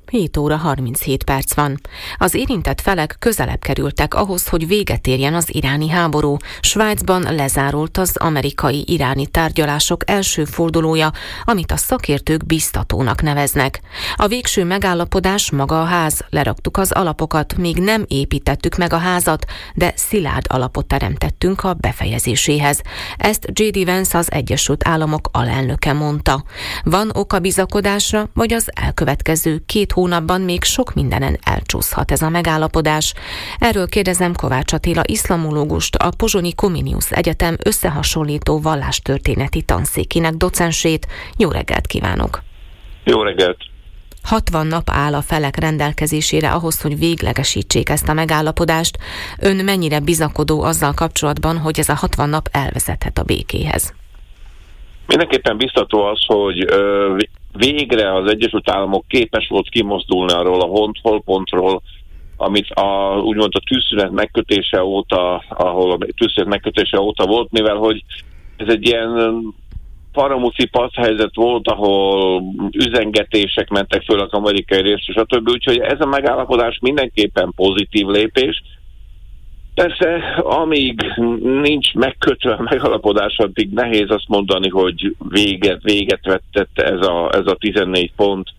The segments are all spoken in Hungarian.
7 óra 37 perc van. Az érintett felek közelebb kerültek ahhoz, hogy véget érjen az iráni háború. Svájcban lezárult az amerikai-iráni tárgyalások első fordulója, amit a szakértők biztatónak neveznek. A végső megállapodás maga a ház. Leraktuk az alapokat, még nem építettük meg a házat, de szilárd alapot teremtettünk a befejezéséhez. Ezt J.D. Vance, az Egyesült Államok alelnöke mondta. Van oka bizakodásra, vagy az elkövetkező 2 hónapban még sok mindenen elcsúszhat ez a megállapodás? Erről kérdezem Kovács Attila iszlamológust, a Pozsonyi Comenius Egyetem összehasonlító vallástörténeti tanszékének docensét. Jó reggelt kívánok! Jó reggelt! 60 nap áll a felek rendelkezésére ahhoz, hogy véglegesítsék ezt a megállapodást. Ön mennyire bizakodó azzal kapcsolatban, hogy ez a 60 nap elvezethet a békéhez? Mindenképpen biztató az, hogy végre az Egyesült Államok képes volt kimozdulni arról a holpontról, amit úgymond a tűzszünet megkötése óta, ahol a tűzszünet megkötése óta volt, mivel hogy ez egy ilyen paramúci passzhelyzet volt, ahol üzengetések mentek föl az amerikai részről, stb. Úgyhogy ez a megállapodás mindenképpen pozitív lépés. Persze, amíg nincs megkötve a megállapodás, addig nehéz azt mondani, hogy véget vetett ez a 14 pont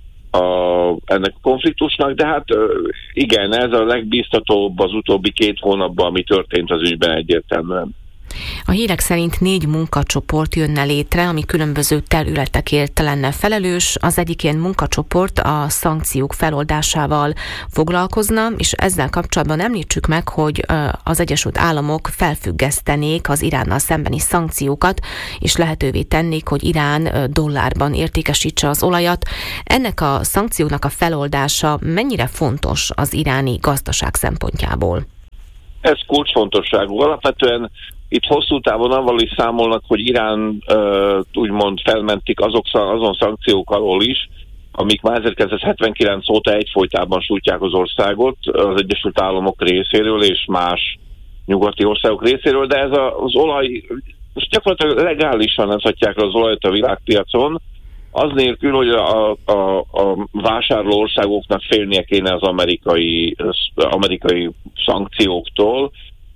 ennek a konfliktusnak, de hát igen, ez a legbiztatóbb az utóbbi 2 hónapban, ami történt az ügyben egyértelműen. A hírek szerint 4 munkacsoport jönne létre, ami különböző területekért lenne felelős. Az egyik ilyen munkacsoport a szankciók feloldásával foglalkozna, és ezzel kapcsolatban említsük meg, hogy az Egyesült Államok felfüggesztenék az Iránnal szembeni szankciókat, és lehetővé tennék, hogy Irán dollárban értékesítse az olajat. Ennek a szankcióknak a feloldása mennyire fontos az iráni gazdaság szempontjából? Ez kulcsfontosságú. Alapvetően itt hosszú távon avval is számolnak, hogy Irán úgymond felmentik azon szankciók alól is, amik már 1979 óta egyfolytában sújtják az országot az Egyesült Államok részéről és más nyugati országok részéről, de ez az olaj, most gyakorlatilag legálisan adhatják az olajat a világpiacon, az nélkül, hogy a vásárló országoknak félnie kéne az amerikai szankcióktól,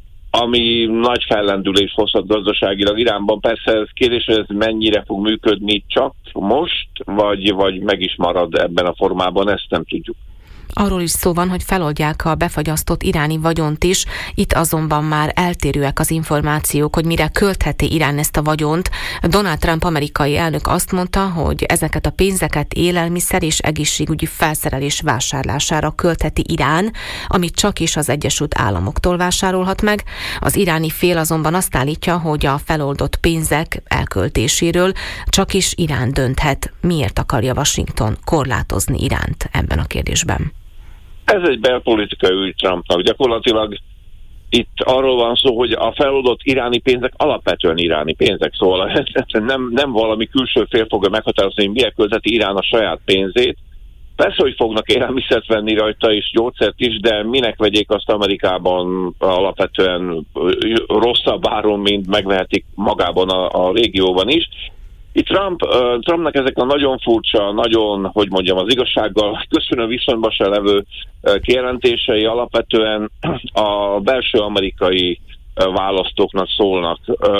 ami nagy fellendülés hozhat gazdaságilag Iránban. Persze ez kérdés, hogy ez mennyire fog működni csak most, vagy meg is marad ebben a formában, ezt nem tudjuk. Arról is szó van, hogy feloldják a befagyasztott iráni vagyont is. Itt azonban már eltérőek az információk, hogy mire költheti Irán ezt a vagyont. Donald Trump amerikai elnök azt mondta, hogy ezeket a pénzeket élelmiszer és egészségügyi felszerelés vásárlására költheti Irán, amit csak is az Egyesült Államoktól vásárolhat meg. Az iráni fél azonban azt állítja, hogy a feloldott pénzek elköltéséről csak is Irán dönthet. Miért akarja Washington korlátozni Iránt ebben a kérdésben? Ez egy belpolitikai ügy Trumpnak. Gyakorlatilag itt arról van szó, hogy a feloldott iráni pénzek alapvetően iráni pénzek, szóval nem valami külső fél fogja meghatározni, hogy mire költheti Irán a saját pénzét. Persze, hogy fognak élelmiszert venni rajta és gyógyszert is, de minek vegyék azt Amerikában alapvetően rosszabb áron, mint megvehetik magában a régióban is. Itt Trumpnak ezek a nagyon furcsa, nagyon, hogy mondjam, az igazsággal köszönő viszonyban se levő kijelentései alapvetően a belső amerikai választóknak szólnak.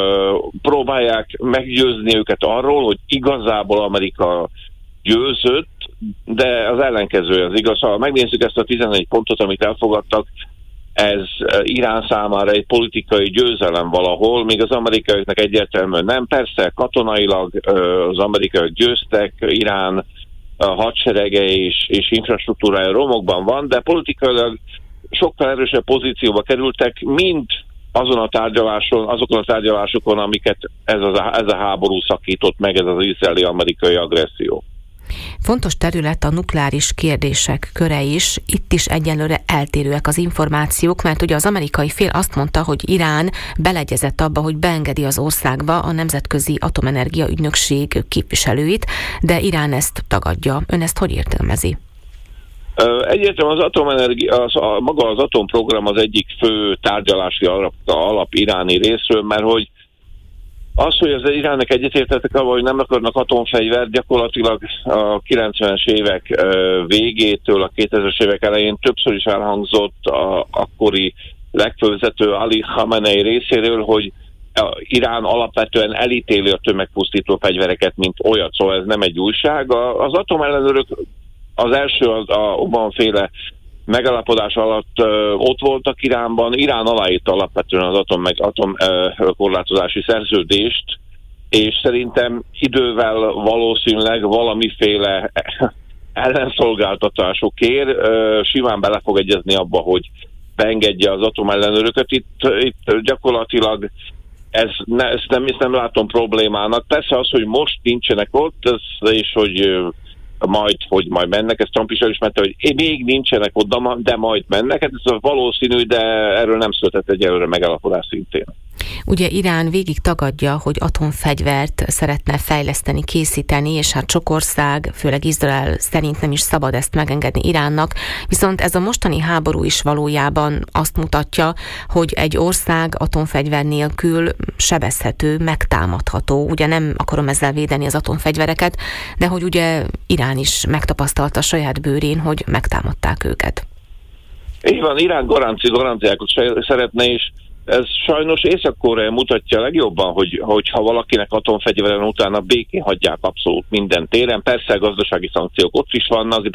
Próbálják meggyőzni őket arról, hogy igazából Amerika győzött, de az ellenkező az igaz. Ha megnézzük ezt a 14 pontot, amit elfogadtak, ez Irán számára egy politikai győzelem valahol, míg az amerikaiaknak egyértelműen nem. Persze katonailag az amerikaiak győztek, Irán hadserege és infrastruktúrája romokban van, de politikailag sokkal erősebb pozícióba kerültek, mint azokon a tárgyalásokon, amiket ez a háború szakított meg, ez az izraeli-amerikai agresszió. Fontos terület a nukleáris kérdések köre is. Itt is egyelőre eltérőek az információk, mert ugye az amerikai fél azt mondta, hogy Irán beleegyezett abba, hogy beengedi az országba a Nemzetközi Atomenergia Ügynökség képviselőit, de Irán ezt tagadja. Ön ezt hogy értelmezi? Egyértelműen az atomenergia, maga az atomprogram az egyik fő tárgyalási alap iráni részről, mert hogy Az, hogy az Iránnak egyetértettek avval, hogy nem akarnak atomfegyvert, gyakorlatilag a 90-es évek végétől a 2000-es évek elején többször is elhangzott a akkori legfővezető Ali Khamenei részéről, hogy Irán alapvetően elítéli a tömegpusztító fegyvereket, mint olyat, szóval ez nem egy újság. Az atomellenőrök az első a Obama-féle megállapodás alatt ott voltak Iránban. Irán aláírta alapvetően az atomkorlátozási szerződést, és szerintem idővel valószínűleg valamiféle ellenszolgáltatásokért simán bele fog egyezni abba, hogy beengedje az atomellenőröket. Itt gyakorlatilag ezt nem látom problémának. Persze az, hogy most nincsenek ott, és hogy majd mennek, ezt Trump is elismerte, hogy még nincsenek ott, de majd mennek, hát ez valószínű, de erről nem született egyelőre megállapodás szintén. Ugye Irán végig tagadja, hogy atomfegyvert szeretne fejleszteni, készíteni, és hát sok ország, főleg Izrael szerint nem is szabad ezt megengedni Iránnak, viszont ez a mostani háború is valójában azt mutatja, hogy egy ország atomfegyver nélkül sebezhető, megtámadható. Ugye nem akarom ezzel védeni az atomfegyvereket, de hogy ugye Irán is megtapasztalta saját bőrén, hogy megtámadták őket. Így van, Irán garanciákat szeretne, és ez sajnos Észak-Korea mutatja legjobban, hogy ha valakinek atomfegyveren utána békén hagyják abszolút minden téren. Persze gazdasági szankciók ott is vannak,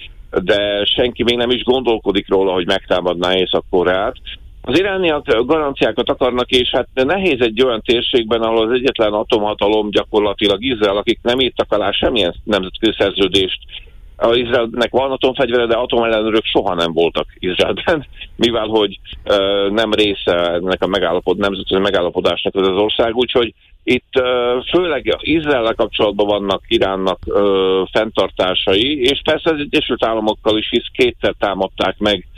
de senki még nem is gondolkodik róla, hogy megtámadná Észak-Koreát. Az irániak garanciákat akarnak, és hát nehéz egy olyan térségben, ahol az egyetlen atomhatalom gyakorlatilag Izrael, akik nem írtak alá semmilyen nemzetközi szerződést. Az Izraelnek van atomfegyvere, de atomellenőrök soha nem voltak Izraelben, mivel hogy nem része ennek a nemzetközi megállapodásnak az ország, úgyhogy itt főleg Izraellel kapcsolatban vannak Iránnak fenntartásai, és persze az Egyesült Államokkal is, hisz kétszer támadták meg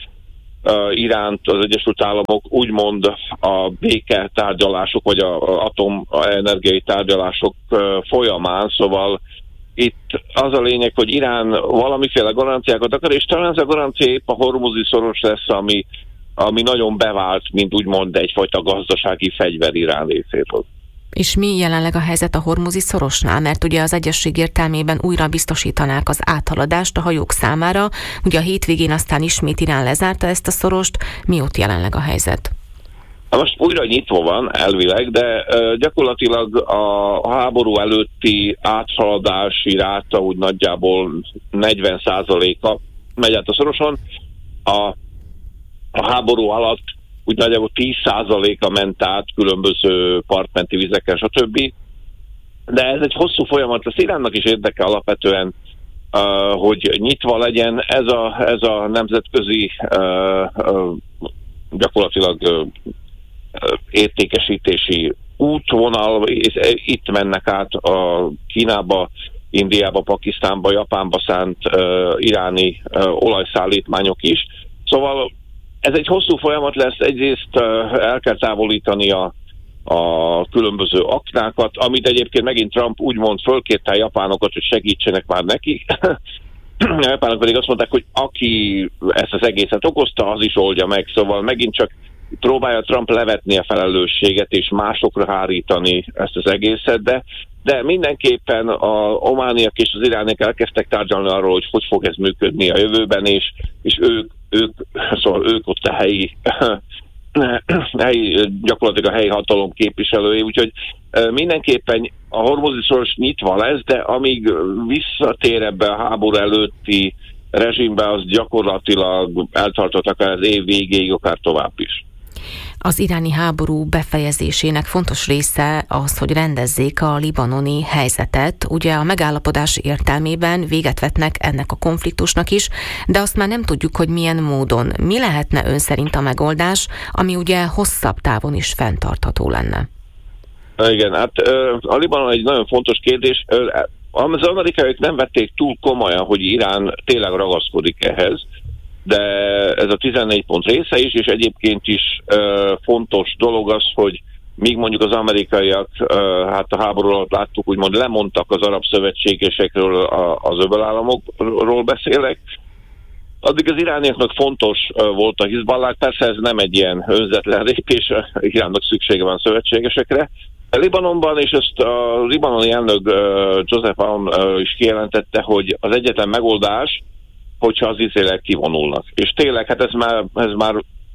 Iránt az Egyesült Államok úgymond a béke tárgyalások, vagy az atomenergiai tárgyalások folyamán, szóval itt az a lényeg, hogy Irán valamiféle garanciákat akar, és talán ez a garancia épp a hormuzi szoros lesz, ami nagyon bevált, mint úgymond egyfajta gazdasági fegyver Irán részéről. És mi jelenleg a helyzet a hormuzi szorosnál? Mert ugye az egyezség értelmében újra biztosítanák az áthaladást a hajók számára. Ugye a hétvégén aztán ismét Irán lezárta ezt a szorost. Mi ott jelenleg a helyzet? Most újra nyitva van elvileg, de gyakorlatilag a háború előtti áthaladási ráta úgy nagyjából 40%-a megy át a szoroson. A háború alatt úgy nagyjából 10%-a ment át különböző partmenti vizeken, stb. De ez egy hosszú folyamat, az Iránnak is érdeke alapvetően, hogy nyitva legyen ez a nemzetközi gyakorlatilag értékesítési útvonal, és itt mennek át a Kínába, Indiába, Pakisztánba, Japánba szánt iráni olajszállítmányok is. Szóval ez egy hosszú folyamat lesz, egyrészt el kell távolítani a különböző aknákat, amit egyébként megint Trump úgymond fölkérte a japánokat, hogy segítsenek már neki. A japánok pedig azt mondták, hogy aki ezt az egészet okozta, az is oldja meg, szóval megint csak próbálja Trump levetni a felelősséget és másokra hárítani ezt az egészet, de mindenképpen a omániak és az irániak elkezdtek tárgyalni arról, hogy fog ez működni a jövőben, és ők ott a helyi gyakorlatilag a helyi hatalom képviselői, úgyhogy mindenképpen a hormuzi szoros nyitva lesz, de amíg visszatér ebbe a háború előtti rezsimbe, az gyakorlatilag eltartott akár az év végéig, akár tovább is. Az iráni háború befejezésének fontos része az, hogy rendezzék a libanoni helyzetet. Ugye a megállapodás értelmében véget vetnek ennek a konfliktusnak is, de azt már nem tudjuk, hogy milyen módon. Mi lehetne ön szerint a megoldás, ami ugye hosszabb távon is fenntartható lenne? Igen, hát a Libanon egy nagyon fontos kérdés. Az amerikaiak nem vették túl komolyan, hogy Irán tényleg ragaszkodik ehhez, de ez a 14 pont része is, és egyébként is fontos dolog az, hogy míg mondjuk az amerikaiak hát a háború alatt láttuk, úgymond lemondtak az arab szövetségesekről, az öbölállamokról beszélek, addig az irániaknak fontos volt a Hizballah, persze ez nem egy ilyen önzetlen lépés, Iránnak szüksége van szövetségesekre, Libanonban, és ezt a libanoni elnök Joseph Aoun is kijelentette, hogy az egyetlen megoldás, hogyha az izraeliek kivonulnak. És tényleg, hát ez már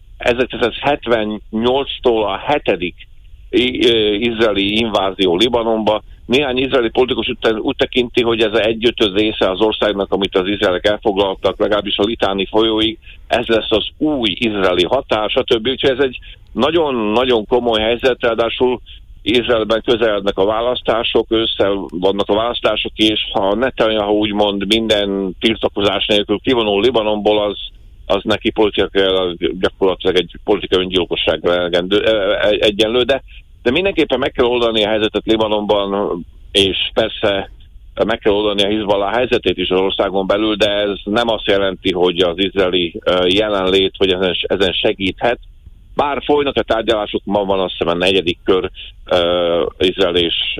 1978-tól a 7. izraeli invázió Libanonba. Néhány izraeli politikus úgy tekinti, hogy ez egy 1/5 része az országnak, amit az izraelek elfoglaltak, legalábbis a Litáni folyóig, ez lesz az új izraeli határ, stb. Úgyhogy ez egy nagyon-nagyon komoly helyzet, ráadásul Izraelben közelednek a választások, ősszel vannak a választások, és ha Netanyahu úgymond minden tiltakozás nélkül kivonul Libanonból, az neki gyakorlatilag egy politikai öngyilkosságra egyenlő, de mindenképpen meg kell oldani a helyzetet Libanonban, és persze meg kell oldani a Hizballah helyzetét is az országon belül, de ez nem azt jelenti, hogy az izraeli jelenlét, hogy ezen segíthet. Bár folynak a tárgyalások, ma van azt hiszem a 4. kör Izrael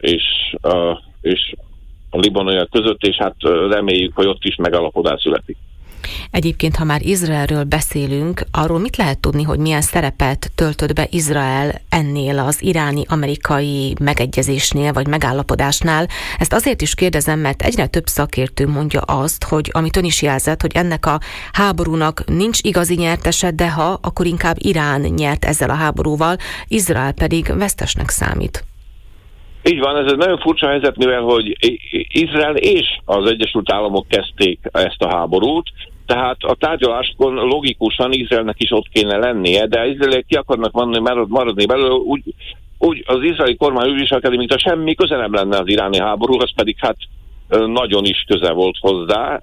és a libanoniak között, és hát reméljük, hogy ott is megállapodás születik. Egyébként, ha már Izraelről beszélünk, arról mit lehet tudni, hogy milyen szerepet töltött be Izrael ennél az iráni-amerikai megegyezésnél vagy megállapodásnál? Ezt azért is kérdezem, mert egyre több szakértő mondja azt, hogy amit ön is jelzett, hogy ennek a háborúnak nincs igazi nyertese, de ha, akkor inkább Irán nyert ezzel a háborúval, Izrael pedig vesztesnek számít. Így van, ez egy nagyon furcsa helyzet, mivel hogy Izrael és az Egyesült Államok kezdték ezt a háborút, tehát a tárgyaláskon logikusan Izraelnek is ott kéne lennie, de Izraeliek ki akarnak maradni belőle, úgy az izraeli kormány úgy viselkedik, mintha semmi köze nem lenne az iráni háborúhoz, pedig hát nagyon is köze volt hozzá,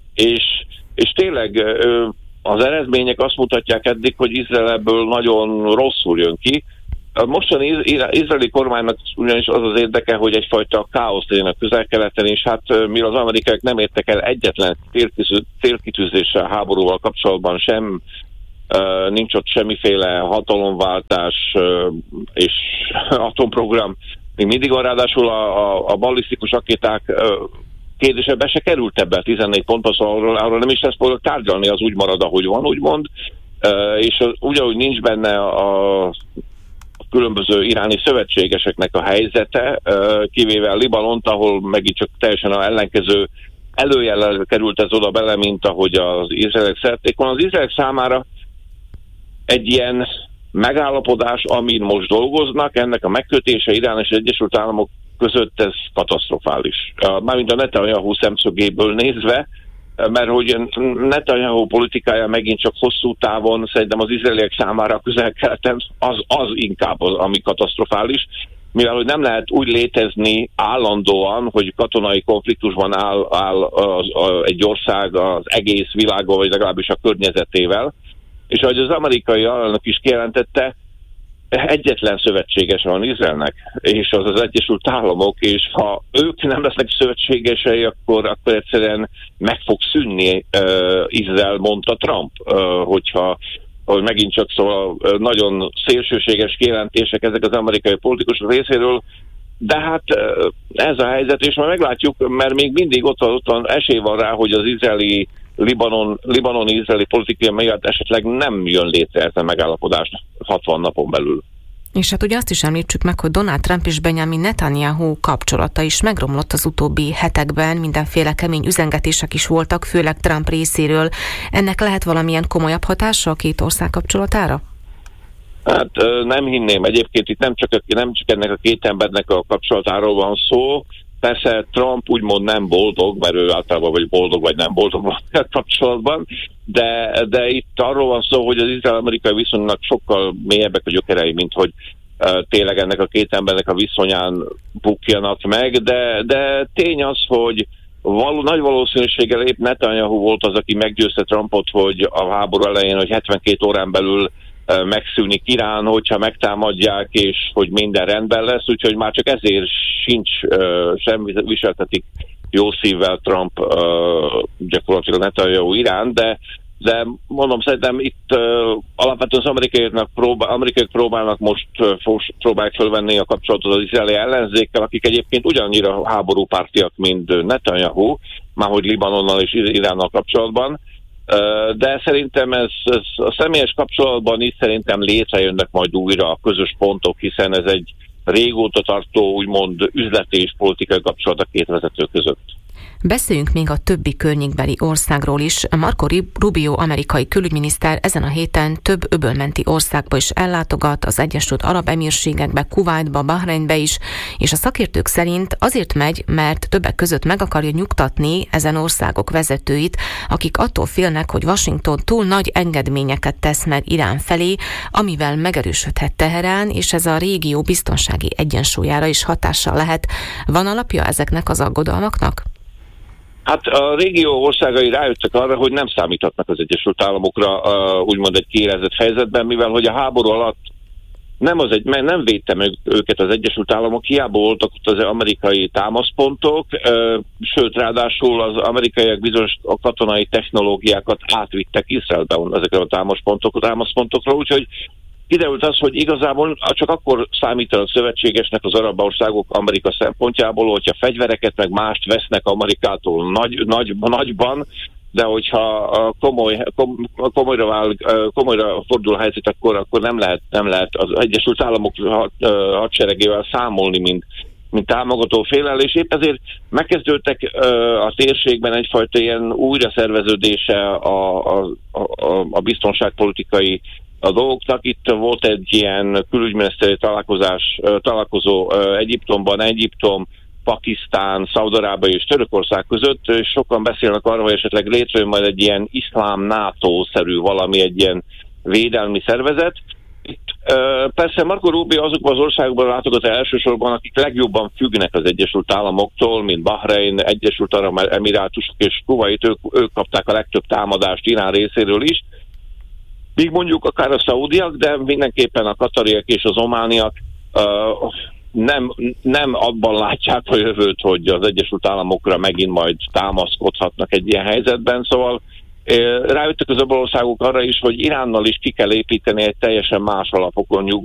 és tényleg az eredmények azt mutatják eddig, hogy Izrael ebből nagyon rosszul jön ki. A mostani izraeli kormánynak ugyanis az az érdeke, hogy egyfajta káosz legyen a Közel-Keleten, és hát mivel az amerikaiak nem értek el egyetlen célkitűzéssel háborúval kapcsolatban sem, nincs ott semmiféle hatalomváltás és atomprogram, még mindig van, ráadásul a ballisztikus rakéták kérdésebe se került ebbe 14 pontba, szóval arról nem is lesz tárgyalni, az úgy marad, ahogy van, úgymond, és ugyanúgy nincs benne a különböző iráni szövetségeseknek a helyzete, kivéve Libanont, ahol megint csak teljesen az ellenkező előjellel került ez oda bele, mint ahogy az izraelek szerették volna. Az izraelek számára egy ilyen megállapodás, amin most dolgoznak, ennek a megkötése Irán és az Egyesült Államok között ez katasztrofális. Mármint a Netanyahu szemszögéből nézve, mert hogy Netanyahu politikája megint csak hosszú távon szerintem az izraeliek számára a Közel-Keleten az inkább az, ami katasztrofális, mivel hogy nem lehet úgy létezni állandóan, hogy katonai konfliktusban áll egy ország az egész világgal, vagy legalábbis a környezetével, és ahogy az amerikai elnök is kijelentette, egyetlen szövetséges van Izraelnek, és az az Egyesült Államok, és ha ők nem lesznek szövetségesei, akkor egyszerűen meg fog szűnni Izrael, mondta Trump, hogy megint csak szóval nagyon szélsőséges kijelentések ezek az amerikai politikusok részéről, de hát ez a helyzet, és majd meglátjuk, mert még mindig ott van esély van rá, hogy az izraeli libanoni izraeli politikai miatt esetleg nem jön létre ez a megállapodás 60 napon belül. És hát ugye azt is említsük meg, hogy Donald Trump és Benjamin Netanyahu kapcsolata is megromlott az utóbbi hetekben, mindenféle kemény üzengetések is voltak, főleg Trump részéről. Ennek lehet valamilyen komolyabb hatása a két ország kapcsolatára? Hát nem hinném. Egyébként itt nem csak ennek a két embernek a kapcsolatáról van szó. Persze Trump úgymond nem boldog, mert ő általában vagy boldog, vagy nem boldog van a kapcsolatban, de itt arról van szó, hogy az izrael-amerikai viszonynak sokkal mélyebbek a gyökerei, mint hogy tényleg ennek a két embernek a viszonyán bukjanak meg, de tény az, hogy nagy valószínűséggel épp Netanyahu volt az, aki meggyőzte Trumpot, hogy a háború elején, hogy 72 órán belül megszűnik Irán, hogyha megtámadják, és hogy minden rendben lesz, úgyhogy már csak ezért sincs sem viseltetik jó szívvel Trump gyakorlatilag Netanyahu Irán, de mondom, szerintem itt alapvetően az amerikaiak próbálnak most próbálják fölvenni a kapcsolatot az izraeli ellenzékkel, akik egyébként ugyanannyira háborúpártiak, mint Netanyahu, márhogy Libanonnal és Iránnal kapcsolatban, de szerintem ez a személyes kapcsolatban is szerintem létrejönnek majd újra a közös pontok, hiszen ez egy régóta tartó, úgymond üzleti és politikai kapcsolat a két vezető között. Beszéljünk még a többi környékbeli országról is. Marco Rubio amerikai külügyminiszter ezen a héten több öbölmenti országba is ellátogat, az Egyesült Arab Emírségekbe, Kuwaitba, Bahreinbe is, és a szakértők szerint azért megy, mert többek között meg akarja nyugtatni ezen országok vezetőit, akik attól félnek, hogy Washington túl nagy engedményeket tesz meg Irán felé, amivel megerősödhet Teherán, és ez a régió biztonsági egyensúlyára is hatással lehet. Van alapja ezeknek az aggodalmaknak? Hát a régió országai rájöttek arra, hogy nem számíthatnak az Egyesült Államokra úgymond egy kiélezett helyzetben, mivel hogy a háború alatt nem védte meg őket az Egyesült Államok, hiába voltak ott az amerikai támaszpontok, sőt ráadásul az amerikaiak bizonyos katonai technológiákat átvittek Izraelbe ezekre a támaszpontokra, úgyhogy kiderült az, hogy igazából csak akkor számítanak szövetségesnek az arab országok Amerika szempontjából, hogyha fegyvereket meg mást vesznek Amerikától nagyban, de hogyha komolyra fordul a helyzet, akkor nem lehet az Egyesült Államok hadseregével számolni, mint támogató félel, és épp ezért megkezdődtek a térségben egyfajta ilyen újraszerveződése a biztonságpolitikai a dolgoknak. Itt volt egy ilyen külügyminiszteri találkozó Egyiptomban, Pakisztán, Szaúd-Arábia és Törökország között, és sokan beszélnek arról, hogy esetleg létrejön majd egy ilyen iszlám NATO-szerű valami, egy ilyen védelmi szervezet. Itt persze Marco Rubio azokban az országokban látogat elsősorban, akik legjobban függnek az Egyesült Államoktól, mint Bahrein, Egyesült Arab Emirátusok és Kuwait, ők kapták a legtöbb támadást Irán részéről is. Míg mondjuk akár a szaúdiak, de mindenképpen a katariak és az omániak nem abban látják a jövőt, hogy az Egyesült Államokra megint majd támaszkodhatnak egy ilyen helyzetben. Szóval rájöttek az öbölországok arra is, hogy Iránnal is ki kell építeni egy teljesen más alapokon